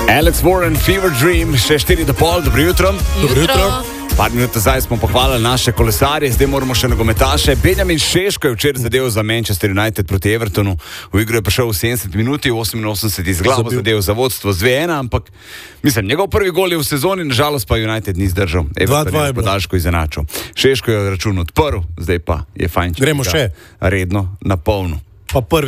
Alex Warren, Fever Dream, še 4:30, dobro jutro. Dobro jutro. Par minut nazaj smo pohvalili naše kolesarje, zdaj moramo še nogometaše. Benjamin Šeško je včeraj zadeval za Manchester United proti Evertonu. V igro je prišel v 70 minuti, 88 iz glavo zadeval za vodstvo z 2-1, ampak mislim, njegov prvi gol je v sezoni, nažalost pa United ni zdržal. Everton je podaljšku izenačil. Šeško je račun odprl, zdaj pa je fajn, če gremo še redno na polno. Pa prvi